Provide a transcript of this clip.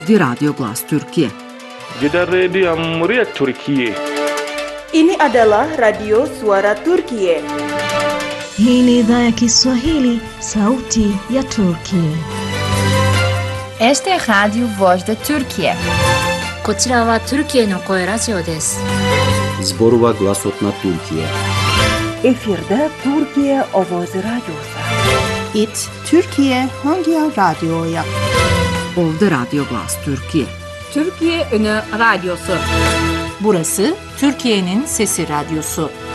di Radio Glas Türkiye. Gidan Rediyon Muryar Türkiye. Ini adalah Radio Suara Turkiye. Hii ni idhaa ya Kiswahili, sauti ya Turkiye. Esta é Rádio Voz da Turquia. こちらはトルキエの声ラジオです。 Zborova Glasotna Türkiye. Efirde Türkiye Ovoz Radyosu. It Türkiye Hangi Radyo'ya? Ovda Radio Glas Türkiye. Türkiye Ünü Radyosu. Burası Türkiye'nin Sesi Radyosu.